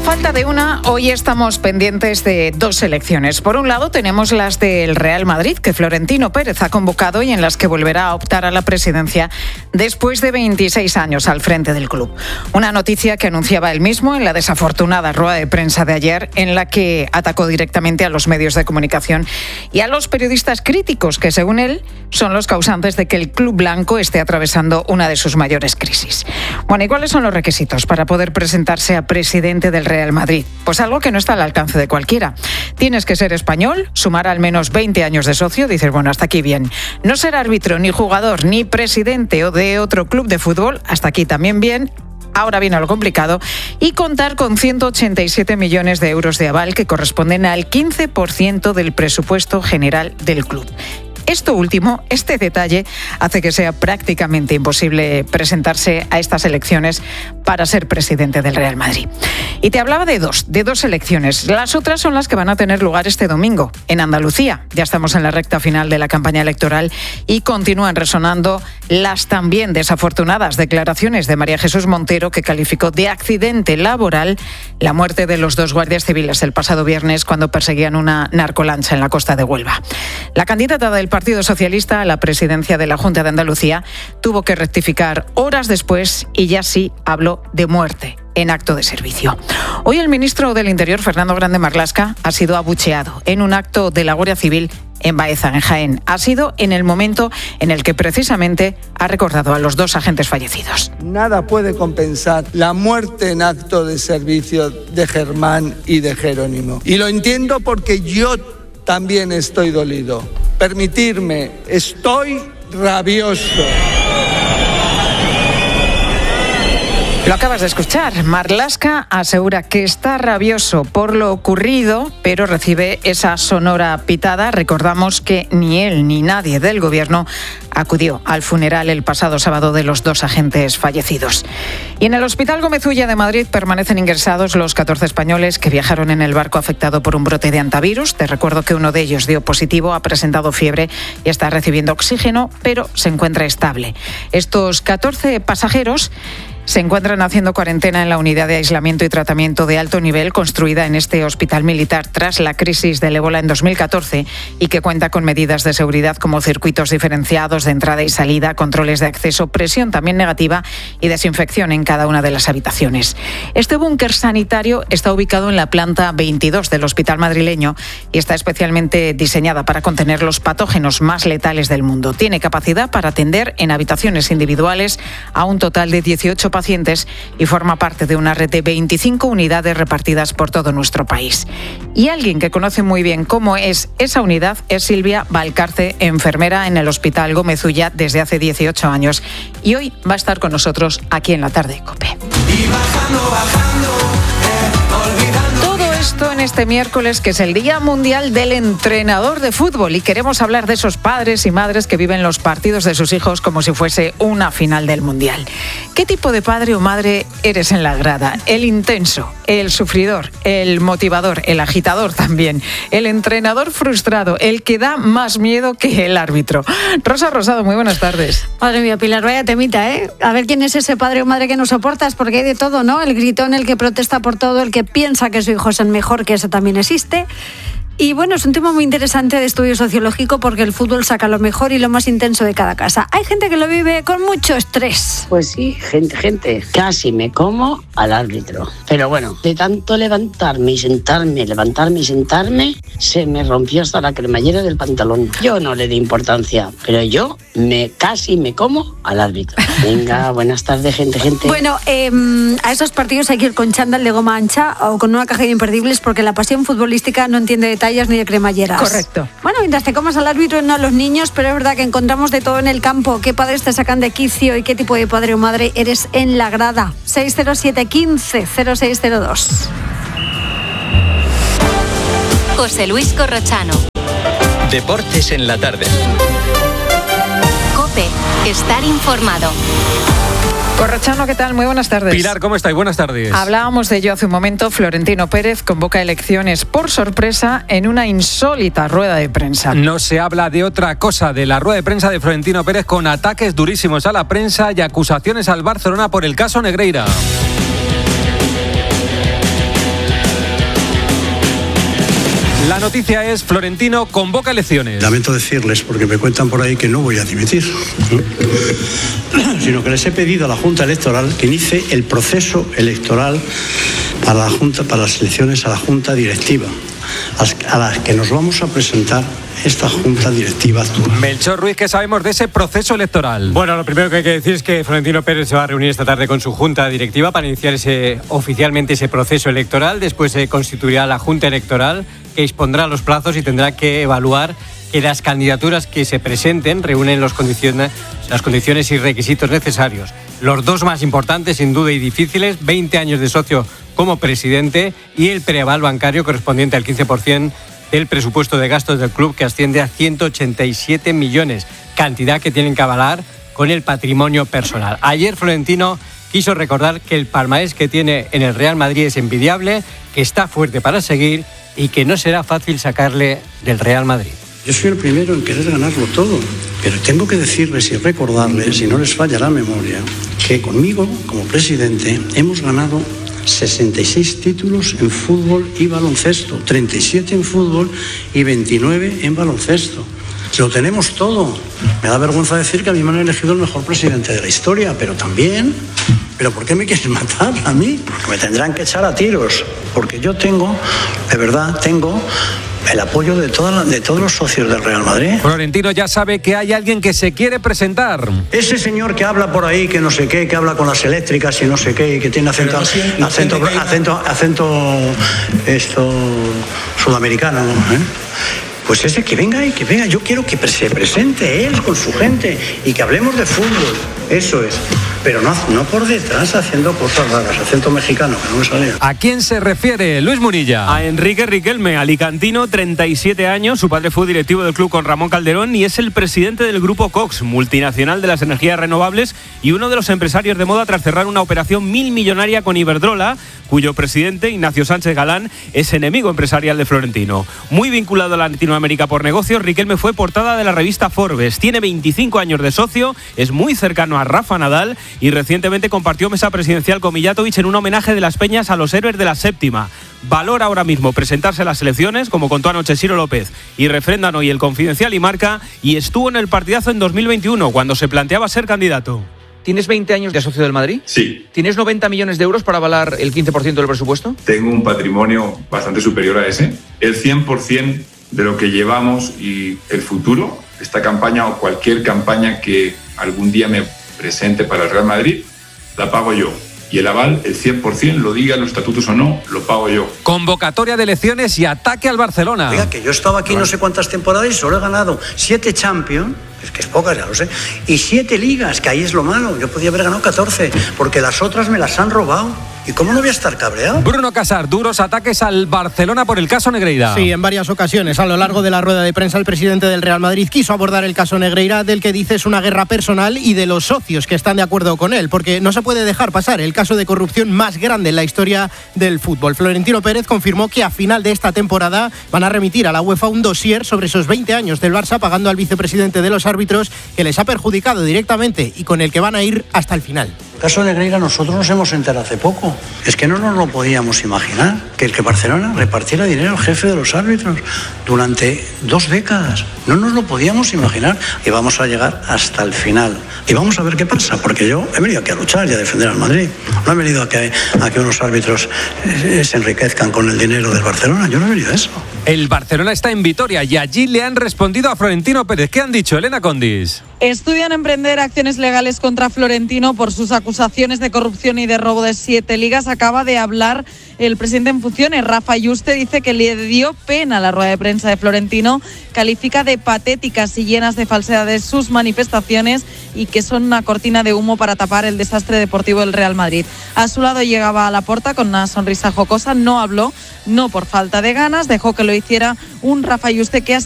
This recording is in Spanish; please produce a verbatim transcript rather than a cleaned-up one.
falta de una, hoy estamos pendientes de dos elecciones. Por un lado tenemos las del Real Madrid, que Florentino Pérez ha convocado y en las que volverá a optar a la presidencia después de veintiséis años al frente del club. Una noticia que anunciaba él mismo en la desafortunada rueda de prensa de ayer, en la que atacó directamente a los medios de comunicación y a los periodistas críticos, que según él son los causantes de que el club blanco esté atravesando una de sus mayores crisis. Bueno, ¿y cuáles son los requisitos para poder presentarse a presidente del Real Madrid? Pues algo que no está al alcance de cualquiera. Tienes que ser español, sumar al menos veinte años de socio, dices, bueno, hasta aquí bien. No ser árbitro, ni jugador, ni presidente o de otro club de fútbol, hasta aquí también bien. Ahora viene lo complicado, y contar con ciento ochenta y siete millones de euros de aval, que corresponden al quince por ciento del presupuesto general del club. Esto último, este detalle, hace que sea prácticamente imposible presentarse a estas elecciones para ser presidente del Real Madrid. Y te hablaba de dos, de dos elecciones. Las otras son las que van a tener lugar este domingo, en Andalucía. Ya estamos en la recta final de la campaña electoral y continúan resonando las también desafortunadas declaraciones de María Jesús Montero, que calificó de accidente laboral la muerte de los dos guardias civiles el pasado viernes cuando perseguían una narcolancha en la costa de Huelva. La candidata del Partido Socialista a la presidencia de la Junta de Andalucía tuvo que rectificar horas después y ya sí habló de muerte en acto de servicio. Hoy el ministro del Interior, Fernando Grande Marlaska, ha sido abucheado en un acto de la Guardia Civil en Baeza, en Jaén. Ha sido en el momento en el que precisamente ha recordado a los dos agentes fallecidos. Nada puede compensar la muerte en acto de servicio de Germán y de Jerónimo. Y lo entiendo porque yo también estoy dolido. Permitirme, estoy rabioso. Lo acabas de escuchar. Marlaska asegura que está rabioso por lo ocurrido, pero recibe esa sonora pitada. Recordamos que ni él ni nadie del gobierno acudió al funeral el pasado sábado de los dos agentes fallecidos. Y en el Hospital Gómez Ulla de Madrid permanecen ingresados los catorce españoles que viajaron en el barco afectado por un brote de antivirus. Te recuerdo que uno de ellos dio positivo, ha presentado fiebre y está recibiendo oxígeno, pero se encuentra estable. Estos catorce pasajeros se encuentran haciendo cuarentena en la unidad de aislamiento y tratamiento de alto nivel construida en este hospital militar tras la crisis del ébola en dos mil catorce y que cuenta con medidas de seguridad como circuitos diferenciados de entrada y salida, controles de acceso, presión también negativa y desinfección en cada una de las habitaciones. Este búnker sanitario está ubicado en la planta veintidós del hospital madrileño y está especialmente diseñada para contener los patógenos más letales del mundo. Tiene capacidad para atender en habitaciones individuales a un total de dieciocho pacientes y forma parte de una red de veinticinco unidades repartidas por todo nuestro país. Y alguien que conoce muy bien cómo es esa unidad es Silvia Valcarce, enfermera en el Hospital Gómez Ulla desde hace dieciocho años. Y hoy va a estar con nosotros aquí en la tarde de COPE. Y bajando, bajando, eh, olvidando. Todo esto en este miércoles, que es el Día Mundial del Entrenador de Fútbol, y queremos hablar de esos padres y madres que viven los partidos de sus hijos como si fuese una final del Mundial. ¿Qué tipo de padre o madre eres en la grada? ¿El intenso, el sufridor, el motivador, el agitador también, el entrenador frustrado, el que da más miedo que el árbitro? Rosa Rosado, muy buenas tardes. Madre mía, Pilar, vaya temita, ¿eh? A ver quién es ese padre o madre que no soportas, porque hay de todo, ¿no? El gritón, el que protesta por todo, el que piensa que su hijo es el mejor, que ese también existe. Y bueno, es un tema muy interesante de estudio sociológico porque el fútbol saca lo mejor y lo más intenso de cada casa. Hay gente que lo vive con mucho estrés. Pues sí, gente, gente. Casi me como al árbitro. Pero bueno, de tanto levantarme y sentarme, levantarme y sentarme, se me rompió hasta la cremallera del pantalón. Yo no le di importancia, pero yo me casi me como al árbitro. Venga, buenas tardes, gente, gente. Bueno, eh, a esos partidos hay que ir con chándal de goma ancha o con una caja de imperdibles porque la pasión futbolística no entiende detalles ni de cremalleras. Correcto. Bueno, mientras te comas al árbitro y no a los niños, pero es verdad que encontramos de todo en el campo. ¿Qué padres te sacan de quicio y qué tipo de padre o madre eres en la grada? seis cero siete, quince, cero seis cero dos. José Luis Corrochano. Deportes en la tarde. COPE. Estar informado. Corrochano, ¿qué tal? Muy buenas tardes. Pilar, ¿cómo estáis? Buenas tardes. Hablábamos de ello hace un momento. Florentino Pérez convoca elecciones por sorpresa en una insólita rueda de prensa. No se habla de otra cosa, de la rueda de prensa de Florentino Pérez con ataques durísimos a la prensa y acusaciones al Barcelona por el caso Negreira. La noticia es: Florentino convoca elecciones. Lamento decirles, porque me cuentan por ahí que no voy a dimitir, ¿no? Sino que les he pedido a la Junta Electoral que inicie el proceso electoral para la Junta, para las elecciones a la Junta Directiva, a las que nos vamos a presentar esta Junta Directiva actual. Melchor Ruiz, ¿qué sabemos de ese proceso electoral? Bueno, lo primero que hay que decir es que Florentino Pérez se va a reunir esta tarde con su Junta Directiva para iniciar ese, oficialmente ese proceso electoral. Después se constituirá la Junta Electoral, que expondrá los plazos y tendrá que evaluar que las candidaturas que se presenten reúnen los condiciones, las condiciones y requisitos necesarios. Los dos más importantes, sin duda, y difíciles: veinte años de socio como presidente y el preaval bancario correspondiente al quince por ciento del presupuesto de gastos del club, que asciende a ciento ochenta y siete millones, cantidad que tienen que avalar con el patrimonio personal. Ayer Florentino quiso recordar que el palmarés que tiene en el Real Madrid es envidiable, que está fuerte para seguir y que no será fácil sacarle del Real Madrid. Yo soy el primero en querer ganarlo todo, pero tengo que decirles y recordarles, si no les falla la memoria, que conmigo, como presidente, hemos ganado sesenta y seis títulos en fútbol y baloncesto, treinta y siete en fútbol y veintinueve en baloncesto. Lo tenemos todo. Me da vergüenza decir que a mí me han elegido el mejor presidente de la historia, pero también... ¿Pero por qué me quieren matar a mí? Porque me tendrán que echar a tiros, porque yo tengo, de verdad, tengo el apoyo de, toda la, de todos los socios del Real Madrid. Florentino ya sabe que hay alguien que se quiere presentar. Ese señor que habla por ahí, que no sé qué, que habla con las eléctricas y no sé qué, y que tiene acento, no, acento, acento, acento, acento esto, sudamericano, ¿eh? Pues ese que venga y que venga, yo quiero que se presente él con su gente y que hablemos de fútbol, eso es. Pero no, no por detrás haciendo cosas raras, acento mexicano, que no me sale. ¿A quién se refiere Luis Munilla? A Enrique Riquelme, alicantino, treinta y siete años. Su padre fue directivo del club con Ramón Calderón y es el presidente del grupo Cox, multinacional de las energías renovables, y uno de los empresarios de moda tras cerrar una operación mil millonaria con Iberdrola, cuyo presidente, Ignacio Sánchez Galán, es enemigo empresarial de Florentino. Muy vinculado a Latinoamérica por negocios, Riquelme fue portada de la revista Forbes. Tiene veinticinco años de socio, es muy cercano a Rafa Nadal y recientemente compartió mesa presidencial con Mijatovic en un homenaje de las Peñas a los héroes de la séptima. Valora ahora mismo presentarse a las elecciones, como contó anoche Ciro López y refrendan hoy El Confidencial y Marca, y estuvo en el partidazo en dos mil veintiuno, cuando se planteaba ser candidato. ¿Tienes veinte años de socio del Madrid? Sí. ¿Tienes noventa millones de euros para avalar el quince por ciento del presupuesto? Tengo un patrimonio bastante superior a ese. El cien por ciento de lo que llevamos y el futuro, esta campaña o cualquier campaña que algún día me presente para el Real Madrid, la pago yo. Y el aval, el cien por ciento, lo digan los estatutos o no, lo pago yo. Convocatoria de elecciones y ataque al Barcelona. Oiga, que yo he estado aquí no sé cuántas temporadas y solo he ganado siete Champions, es que es pocas, ya lo sé, y siete ligas, que ahí es lo malo. Yo podía haber ganado catorce, porque las otras me las han robado. ¿Y cómo no voy a estar cabreado? Bruno Casar, duros ataques al Barcelona por el caso Negreira. Sí, en varias ocasiones. A lo largo de la rueda de prensa, el presidente del Real Madrid quiso abordar el caso Negreira, del que dice es una guerra personal, y de los socios que están de acuerdo con él, porque no se puede dejar pasar el caso de corrupción más grande en la historia del fútbol. Florentino Pérez confirmó que a final de esta temporada van a remitir a la UEFA un dossier sobre esos veinte años del Barça, pagando al vicepresidente de los árbitros, que les ha perjudicado directamente y con el que van a ir hasta el final. El caso Negreira nosotros nos hemos enterado hace poco. Es que no nos lo podíamos imaginar, que el que Barcelona repartiera dinero al jefe de los árbitros durante dos décadas. No nos lo podíamos imaginar, y vamos a llegar hasta el final. Y vamos a ver qué pasa, porque yo he venido aquí a luchar y a defender al Madrid. No he venido a que, a que unos árbitros se enriquezcan con el dinero del Barcelona. Yo no he venido a eso. El Barcelona está en Vitoria y allí le han respondido a Florentino Pérez. ¿Qué han dicho, Elena Condis? Estudian emprender acciones legales contra Florentino por sus acusaciones de corrupción y de robo de siete ligas. Acaba de hablar el presidente en funciones, Rafa Yuste, dice que le dio pena la rueda de prensa de Florentino, califica de patéticas y llenas de falsedades sus manifestaciones y que son una cortina de humo para tapar el desastre deportivo del Real Madrid. A su lado llegaba a Laporta con una sonrisa jocosa, no habló, no por falta de ganas, dejó que lo hiciera un Rafa Yuste que ha